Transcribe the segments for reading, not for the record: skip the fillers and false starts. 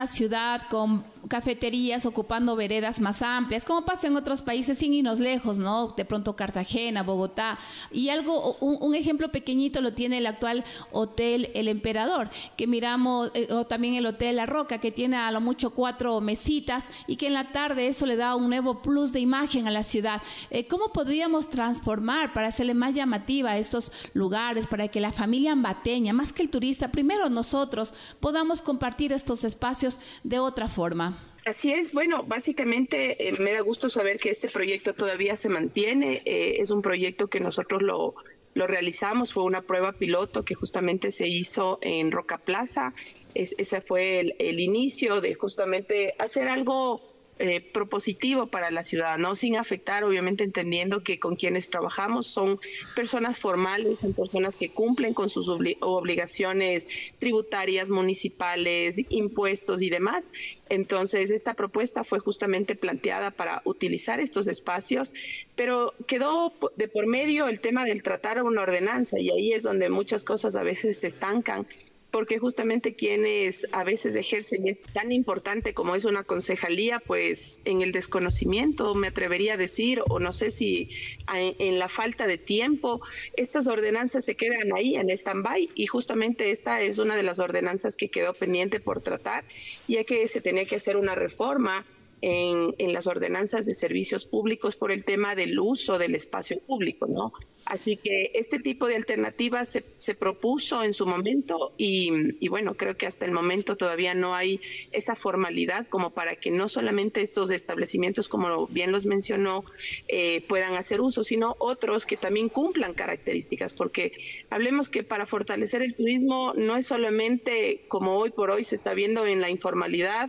ciudad con cafeterías ocupando veredas más amplias, como pasa en otros países sin irnos lejos, ¿no? De pronto Cartagena, Bogotá, y un ejemplo pequeñito lo tiene el actual Hotel El Emperador, que miramos, o también el Hotel La Roca, que tiene a lo mucho 4 mesitas y que en la tarde eso le da un nuevo plus de imagen a la ciudad. ¿Cómo podríamos transformar para hacerle más llamativa a estos lugares, para que la familia ambateña, más que el turista, primero nosotros podamos compartir estos espacios de otra forma? Así es, bueno, básicamente me da gusto saber que este proyecto todavía se mantiene. Es un proyecto que nosotros lo realizamos, fue una prueba piloto que justamente se hizo en Roca Plaza. Ese fue el inicio de justamente hacer algo propositivo para la ciudad, ¿no? Sin afectar, obviamente entendiendo que con quienes trabajamos son personas formales, son personas que cumplen con sus obligaciones tributarias, municipales, impuestos y demás. Entonces, esta propuesta fue justamente planteada para utilizar estos espacios, pero quedó de por medio el tema del tratar una ordenanza, y ahí es donde muchas cosas a veces se estancan, porque justamente quienes a veces ejercen tan importante como es una concejalía, pues en el desconocimiento, me atrevería a decir, o no sé si en la falta de tiempo, estas ordenanzas se quedan ahí en stand-by, y justamente esta es una de las ordenanzas que quedó pendiente por tratar, ya que se tenía que hacer una reforma en las ordenanzas de servicios públicos por el tema del uso del espacio público, ¿no? Así que este tipo de alternativas se propuso en su momento y bueno, creo que hasta el momento todavía no hay esa formalidad como para que no solamente estos establecimientos, como bien los mencionó, puedan hacer uso, sino otros que también cumplan características, porque hablemos que para fortalecer el turismo no es solamente, como hoy por hoy se está viendo en la informalidad,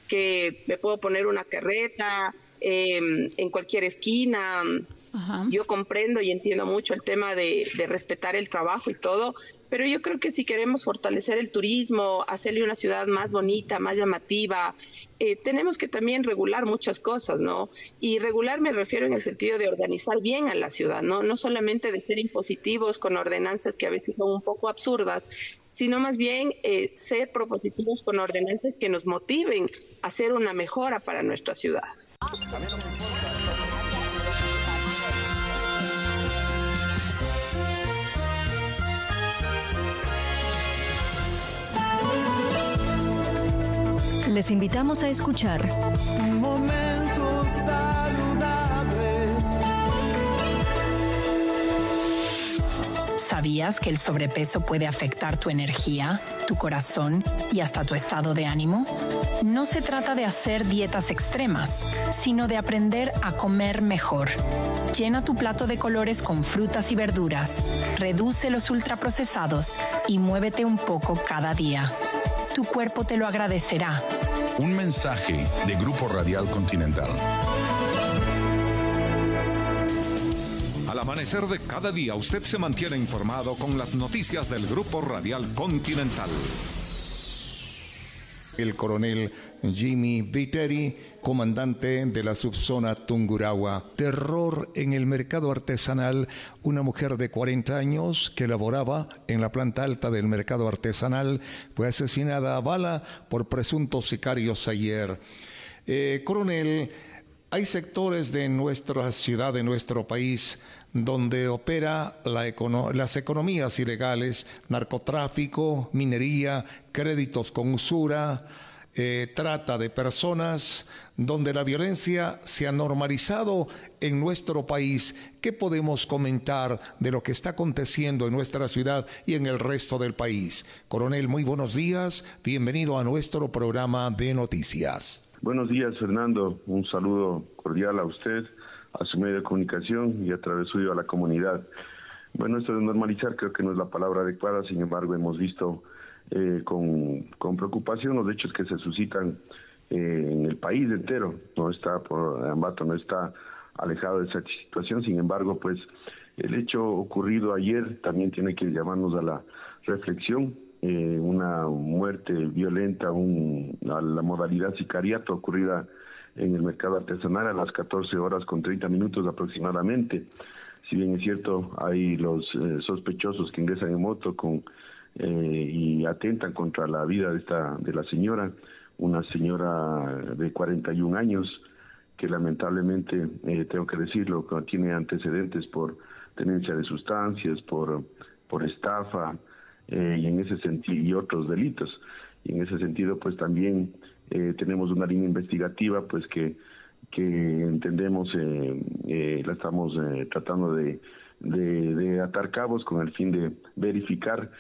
que me puedo poner una carreta en cualquier esquina. Ajá. Yo comprendo y entiendo mucho el tema de respetar el trabajo y todo, pero yo creo que si queremos fortalecer el turismo, hacerle una ciudad más bonita, más llamativa, tenemos que también regular muchas cosas, ¿no? Y regular me refiero en el sentido de organizar bien a la ciudad, ¿no? No solamente de ser impositivos con ordenanzas que a veces son un poco absurdas, sino más bien ser propositivos con ordenanzas que nos motiven a hacer una mejora para nuestra ciudad. Les invitamos a escuchar Un momento saludable. ¿Sabías que el sobrepeso puede afectar tu energía, tu corazón y hasta tu estado de ánimo? No se trata de hacer dietas extremas, sino de aprender a comer mejor. Llena tu plato de colores con frutas y verduras, reduce los ultraprocesados y muévete un poco cada día. Tu cuerpo te lo agradecerá. Un mensaje de Grupo Radial Continental. Al amanecer de cada día, usted se mantiene informado con las noticias del Grupo Radial Continental. El coronel Jimmy Viteri, comandante de la subzona Tungurahua. Terror en el mercado artesanal. Una mujer de 40 años que laboraba en la planta alta del mercado artesanal fue asesinada a bala por presuntos sicarios ayer. Coronel, hay sectores de nuestra ciudad, de nuestro país, donde opera las economías ilegales, narcotráfico, minería, créditos con usura, trata de personas, donde la violencia se ha normalizado en nuestro país. ¿Qué podemos comentar de lo que está aconteciendo en nuestra ciudad y en el resto del país? Coronel, muy buenos días, bienvenido a nuestro programa de noticias. Buenos días, Fernando, un saludo cordial a usted, a su medio de comunicación y a través suyo a la comunidad. Bueno, esto de normalizar creo que no es la palabra adecuada, sin embargo hemos visto con preocupación los hechos que se suscitan en el país entero. Ambato no está alejado de esa situación, sin embargo, pues el hecho ocurrido ayer también tiene que llamarnos a la reflexión. Una muerte violenta, a la modalidad sicariato ocurrida en el mercado artesanal a las 14 horas con 30 minutos aproximadamente. Si bien es cierto, hay los sospechosos que ingresan en moto y atentan contra la vida de la señora, una señora de 41 años que lamentablemente, tengo que decirlo, tiene antecedentes por tenencia de sustancias, por estafa y en ese sentido y otros delitos. Y en ese sentido, pues también tenemos una línea investigativa, pues que entendemos la estamos tratando de atar cabos con el fin de verificar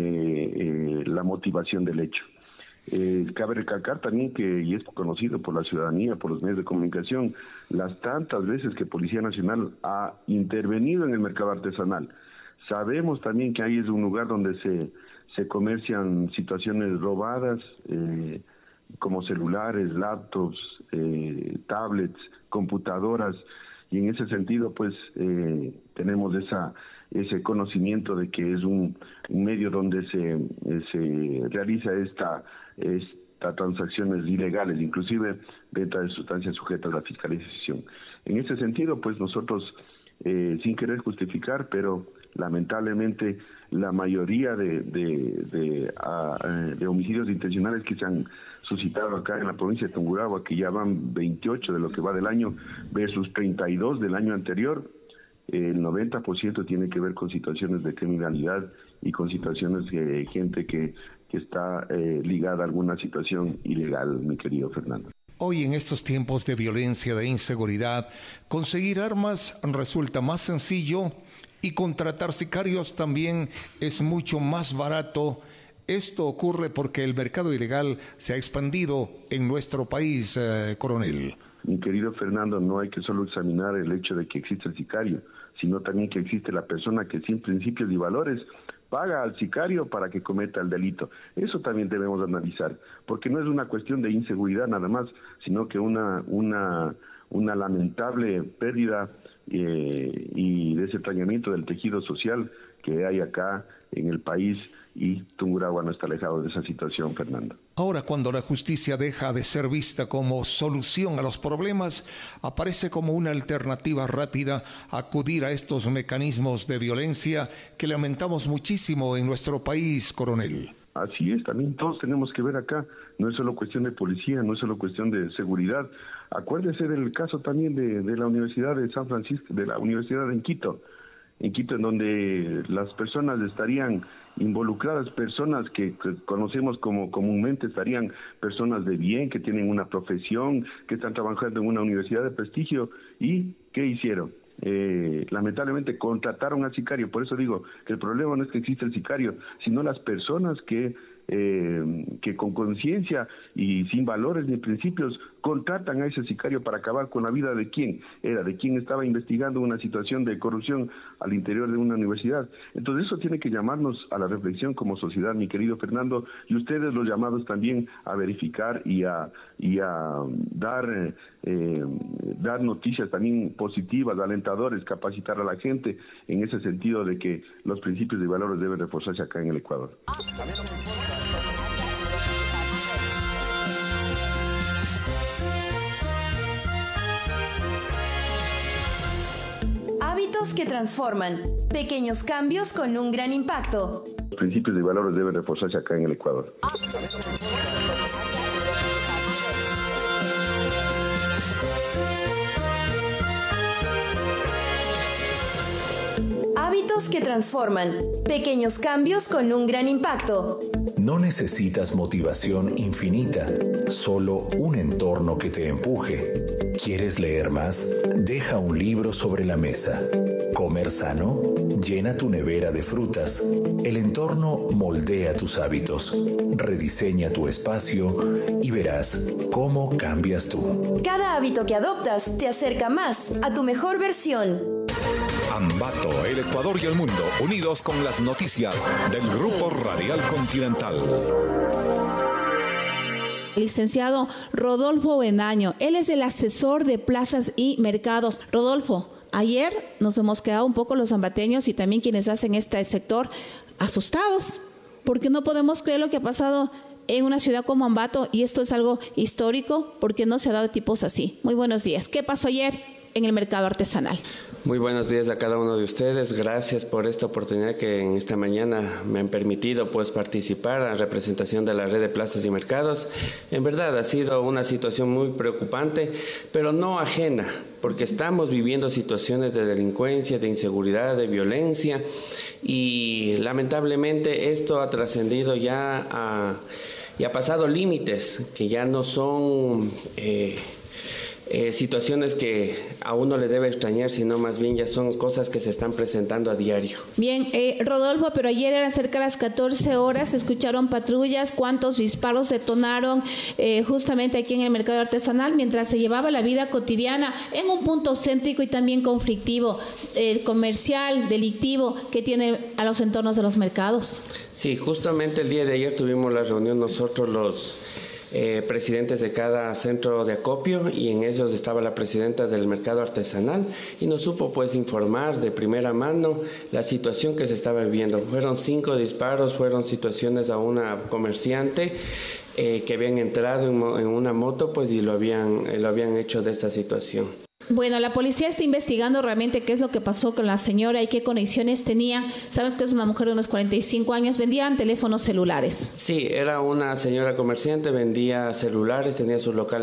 la motivación del hecho. Cabe recalcar también que, y es conocido por la ciudadanía, por los medios de comunicación, las tantas veces que Policía Nacional ha intervenido en el mercado artesanal. Sabemos también que ahí es un lugar donde se comercian situaciones robadas, como celulares, laptops, tablets, computadoras, y en ese sentido pues tenemos ese conocimiento de que es un medio donde se realiza estas transacciones ilegales, inclusive venta de sustancias sujetas a la fiscalización. En ese sentido, pues nosotros, sin querer justificar, pero lamentablemente la mayoría de homicidios intencionales que se han suscitado acá en la provincia de Tungurahua, que ya van 28 de lo que va del año versus 32 del año anterior, el 90% tiene que ver con situaciones de criminalidad y con situaciones de gente que está ligada a alguna situación ilegal, mi querido Fernando. Hoy en estos tiempos de violencia, de inseguridad, conseguir armas resulta más sencillo y contratar sicarios también es mucho más barato. Esto ocurre porque el mercado ilegal se ha expandido en nuestro país, coronel. Mi querido Fernando, no hay que solo examinar el hecho de que existe el sicario, sino también que existe la persona que sin principios y valores paga al sicario para que cometa el delito. Eso también debemos analizar, porque no es una cuestión de inseguridad nada más, sino que una lamentable pérdida y desentrañamiento del tejido social que hay acá en el país, y Tungurahua no está alejado de esa situación, Fernando. Ahora, cuando la justicia deja de ser vista como solución a los problemas, aparece como una alternativa rápida acudir a estos mecanismos de violencia que lamentamos muchísimo en nuestro país, coronel. Así es, también todos tenemos que ver acá, no es solo cuestión de policía, no es solo cuestión de seguridad. Acuérdese del caso también de la Universidad de San Francisco, de la Universidad en Quito, en donde las personas estarían involucradas, personas que conocemos como comúnmente estarían personas de bien, que tienen una profesión, que están trabajando en una universidad de prestigio. ¿Y qué hicieron? Lamentablemente contrataron al sicario. Por eso digo que el problema no es que exista el sicario, sino las personas que con conciencia y sin valores ni principios contratan a ese sicario para acabar con la vida de quién era, de quién estaba investigando una situación de corrupción al interior de una universidad. Entonces eso tiene que llamarnos a la reflexión como sociedad, mi querido Fernando, y ustedes los llamados también a verificar y a dar noticias también positivas, alentadores, capacitar a la gente en ese sentido de que los principios y valores deben reforzarse acá en el Ecuador. Hábitos que transforman. Pequeños cambios con un gran impacto. Los principios y valores deben reforzarse acá en el Ecuador. Hábitos que transforman. Pequeños cambios con un gran impacto. No necesitas motivación infinita, solo un entorno que te empuje. ¿Quieres leer más? Deja un libro sobre la mesa. ¿Comer sano? Llena tu nevera de frutas. El entorno moldea tus hábitos. Rediseña tu espacio y verás cómo cambias tú. Cada hábito que adoptas te acerca más a tu mejor versión. Ambato, el Ecuador y el mundo, unidos con las noticias del Grupo Radial Continental. Licenciado Rodolfo Benaño, él es el asesor de plazas y mercados. Rodolfo, ayer nos hemos quedado un poco los ambateños y también quienes hacen este sector asustados, porque no podemos creer lo que ha pasado en una ciudad como Ambato, y esto es algo histórico porque no se ha dado tipos así. Muy buenos días. ¿Qué pasó ayer en el mercado artesanal? Muy buenos días a cada uno de ustedes. Gracias por esta oportunidad que en esta mañana me han permitido pues participar en representación de la red de plazas y mercados. En verdad ha sido una situación muy preocupante, pero no ajena, porque estamos viviendo situaciones de delincuencia, de inseguridad, de violencia, y lamentablemente esto ha trascendido ya y ha pasado límites que ya no son situaciones que a uno le debe extrañar, sino más bien ya son cosas que se están presentando a diario. Bien, Rodolfo, pero ayer eran cerca de las 14 horas, se escucharon patrullas, ¿cuántos disparos detonaron justamente aquí en el mercado artesanal mientras se llevaba la vida cotidiana en un punto céntrico y también conflictivo, comercial, delictivo, que tiene a los entornos de los mercados? Sí, justamente el día de ayer tuvimos la reunión nosotros los presidentes de cada centro de acopio, y en ellos estaba la presidenta del mercado artesanal y nos supo pues informar de primera mano la situación que se estaba viviendo. Fueron 5 disparos, fueron situaciones a una comerciante que habían entrado en una moto pues y lo habían hecho de esta situación. Bueno, la policía está investigando realmente qué es lo que pasó con la señora y qué conexiones tenía. Sabes que es una mujer de unos 45 años, vendían teléfonos celulares. Sí, era una señora comerciante, vendía celulares, tenía su local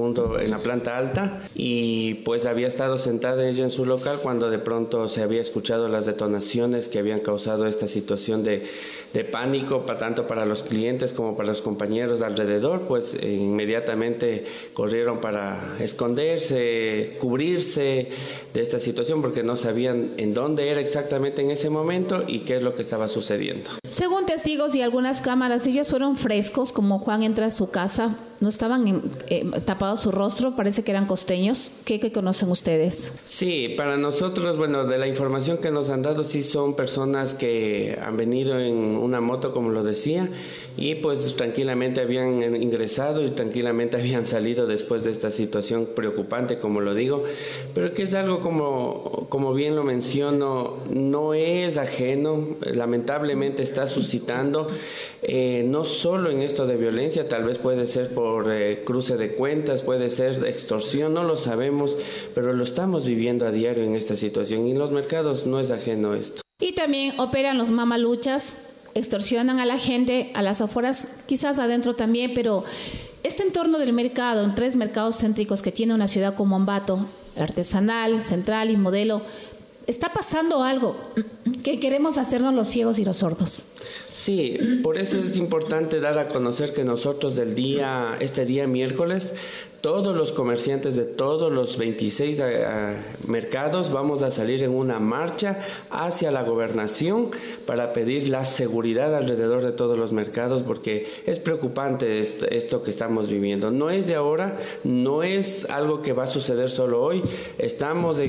en la planta alta, y pues había estado sentada ella en su local cuando de pronto se había escuchado las detonaciones que habían causado esta situación de pánico, tanto para los clientes como para los compañeros de alrededor. Pues inmediatamente corrieron para esconderse, cubrirse de esta situación, porque no sabían en dónde era exactamente en ese momento y qué es lo que estaba sucediendo. Según testigos y algunas cámaras, ellos fueron frescos, como Juan entra a su casa, no estaban tapados su rostro, parece que eran costeños. ¿Qué conocen ustedes? Sí, para nosotros, bueno, de la información que nos han dado, sí son personas que han venido en una moto, como lo decía, y pues tranquilamente habían ingresado y tranquilamente habían salido después de esta situación preocupante, como lo digo, pero que es algo como bien lo menciono, no es ajeno, lamentablemente está suscitando, no solo en esto de violencia, tal vez puede ser por cruce de cuentas, puede ser extorsión, no lo sabemos, pero lo estamos viviendo a diario en esta situación, y en los mercados no es ajeno esto. Y también operan los mamaluchas, extorsionan a la gente, a las afueras, quizás adentro también, pero este entorno del mercado, en 3 mercados céntricos que tiene una ciudad como Ambato, Artesanal, Central y Modelo, está pasando algo que queremos hacernos los ciegos y los sordos. Sí, por eso es importante dar a conocer que nosotros este día miércoles, todos los comerciantes de todos los 26 mercados vamos a salir en una marcha hacia la gobernación para pedir la seguridad alrededor de todos los mercados, porque es preocupante esto que estamos viviendo. No es de ahora, no es algo que va a suceder solo hoy. Estamos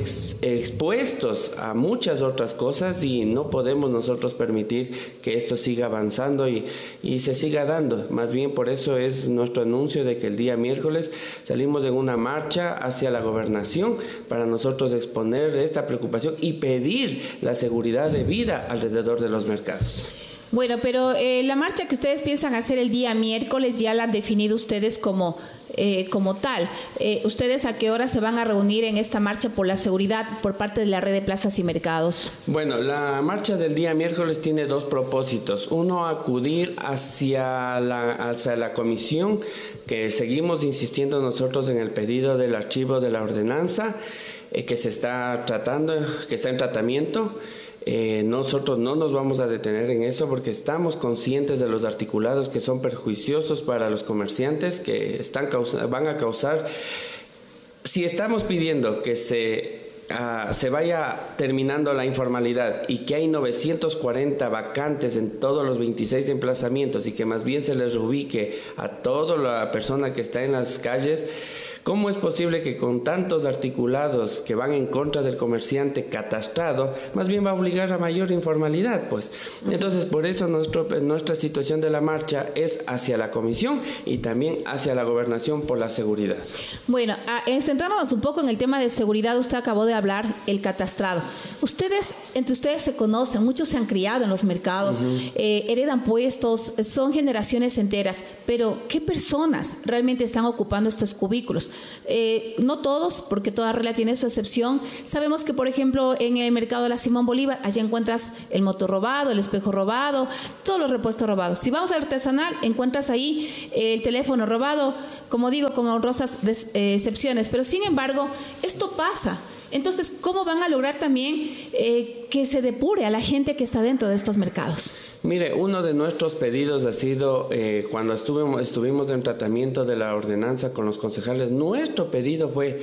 expuestos a muchas otras cosas y no podemos nosotros permitir que esto siga avanzando y se siga dando. Más bien por eso es nuestro anuncio de que el día miércoles salimos en una marcha hacia la gobernación para nosotros exponer esta preocupación y pedir la seguridad de vida alrededor de los mercados. Bueno, pero la marcha que ustedes piensan hacer el día miércoles ya la han definido ustedes como tal. ¿Ustedes a qué hora se van a reunir en esta marcha por la seguridad por parte de la red de plazas y mercados? Bueno, la marcha del día miércoles tiene 2 propósitos. Uno, acudir hacia la comisión, que seguimos insistiendo nosotros en el pedido del archivo de la ordenanza que se está tratando, que está en tratamiento. Nosotros no nos vamos a detener en eso porque estamos conscientes de los articulados que son perjuiciosos para los comerciantes, que van a causar. Si estamos pidiendo que se vaya terminando la informalidad y que hay 940 vacantes en todos los 26 emplazamientos y que más bien se les ubique a toda la persona que está en las calles, ¿cómo es posible que con tantos articulados que van en contra del comerciante catastrado, más bien va a obligar a mayor informalidad? Pues entonces, por eso nuestra situación de la marcha es hacia la comisión y también hacia la gobernación por la seguridad. Bueno, centrándonos un poco en el tema de seguridad, usted acabó de hablar el catastrado. Entre ustedes se conocen, muchos se han criado en los mercados, heredan puestos, son generaciones enteras, pero ¿qué personas realmente están ocupando estos cubículos? no todos, porque toda regla tiene su excepción. Sabemos que, por ejemplo, en el mercado de la Simón Bolívar, allí encuentras el motor robado, el espejo robado, todos los repuestos robados. Si vamos al artesanal, encuentras ahí el teléfono robado, como digo, con honrosas excepciones. Pero, sin embargo, esto pasa. Entonces, ¿cómo van a lograr también que se depure a la gente que está dentro de estos mercados? Mire, uno de nuestros pedidos ha sido, cuando estuvimos en tratamiento de la ordenanza con los concejales, nuestro pedido fue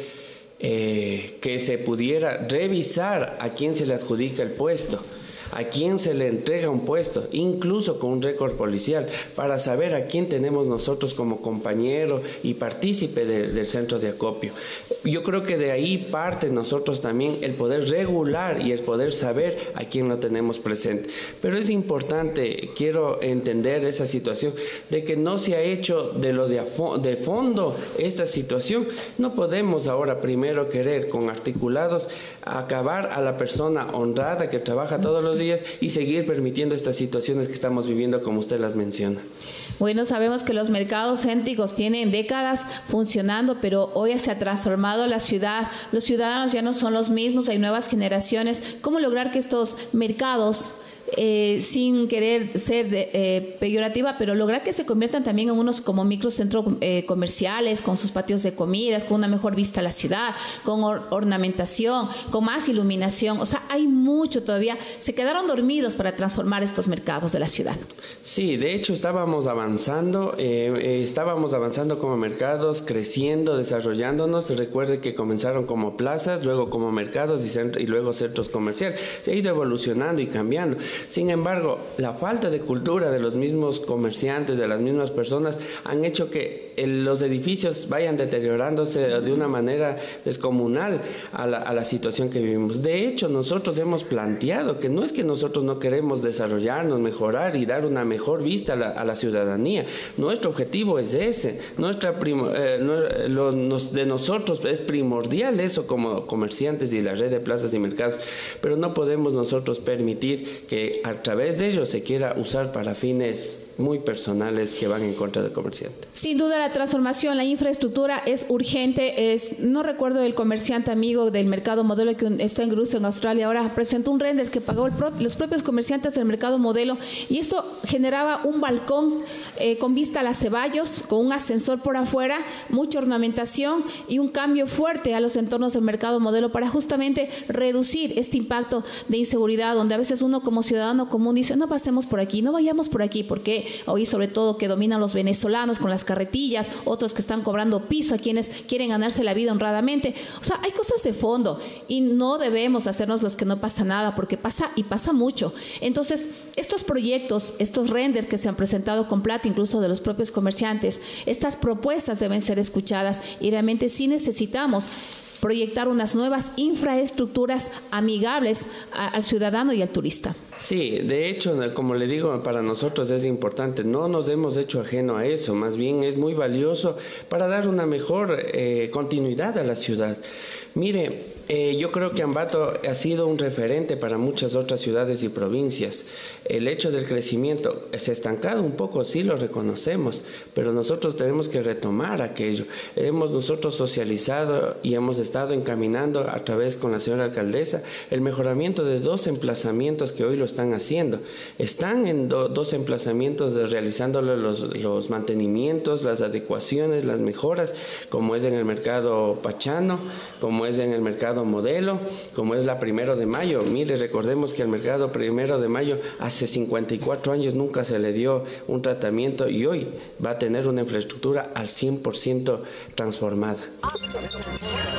que se pudiera revisar a quién se le adjudica el puesto, a quién se le entrega un puesto, incluso con un récord policial, para saber a quién tenemos nosotros como compañero y partícipe del centro de acopio. Yo creo que de ahí parte nosotros también el poder regular y el poder saber a quién lo tenemos presente. Pero es importante, quiero entender esa situación, de que no se ha hecho de fondo esta situación. No podemos ahora primero querer con articulados acabar a la persona honrada que trabaja todos los días y seguir permitiendo estas situaciones que estamos viviendo como usted las menciona. Bueno, sabemos que los mercados céntricos tienen décadas funcionando, pero hoy se ha transformado la ciudad. Los ciudadanos ya no son los mismos, hay nuevas generaciones. ¿Cómo lograr que estos mercados, sin querer ser peyorativa, pero lograr que se conviertan también en unos como microcentros comerciales, con sus patios de comidas, con una mejor vista a la ciudad, con ornamentación, con más iluminación? O sea, hay mucho todavía. Se quedaron dormidos para transformar estos mercados de la ciudad. Sí, de hecho estábamos avanzando como mercados, creciendo, desarrollándonos. Recuerde que comenzaron como plazas, luego como mercados y luego centros comerciales. Se ha ido evolucionando y cambiando. Sin embargo, la falta de cultura de los mismos comerciantes, de las mismas personas, han hecho que los edificios vayan deteriorándose de una manera descomunal a la situación que vivimos. De hecho, nosotros hemos planteado que no es que nosotros no queremos desarrollarnos, mejorar y dar una mejor vista a la ciudadanía. Nuestro objetivo es ese. De nosotros es primordial eso como comerciantes y la red de plazas y mercados, pero no podemos nosotros permitir que a través de ello se quiera usar para fines muy personales que van en contra del comerciante. Sin duda la transformación, la infraestructura es urgente. No recuerdo el comerciante amigo del mercado modelo que está en Rusia, en Australia, ahora presentó un render que pagó los propios comerciantes del mercado modelo, y esto generaba un balcón con vista a las Ceballos, con un ascensor por afuera, mucha ornamentación y un cambio fuerte a los entornos del mercado modelo para justamente reducir este impacto de inseguridad, donde a veces uno como ciudadano común dice, no pasemos por aquí, no vayamos por aquí, porque hoy sobre todo que dominan los venezolanos con las carretillas, otros que están cobrando piso a quienes quieren ganarse la vida honradamente. O sea, hay cosas de fondo y no debemos hacernos los que no pasa nada, porque pasa y pasa mucho. Entonces, estos proyectos, estos renders que se han presentado con plata incluso de los propios comerciantes, estas propuestas deben ser escuchadas y realmente sí necesitamos proyectar unas nuevas infraestructuras amigables al ciudadano y al turista. Sí, de hecho, como le digo, para nosotros es importante, no nos hemos hecho ajeno a eso, más bien es muy valioso para dar una mejor continuidad a la ciudad. Mire, yo creo que Ambato ha sido un referente para muchas otras ciudades y provincias. El hecho del crecimiento se ha estancado un poco, sí lo reconocemos, pero nosotros tenemos que retomar aquello. Hemos nosotros socializado y hemos estado encaminando a través con la señora alcaldesa el mejoramiento de 2 emplazamientos que hoy lo están haciendo. Están en 2 emplazamientos realizándole los mantenimientos, las adecuaciones, las mejoras, como es en el mercado Pachano, como es en el mercado Modelo, como es la 1 de Mayo. Mire, recordemos que el mercado 1 de Mayo hace 54 años nunca se le dio un tratamiento y hoy va a tener una infraestructura al 100% transformada.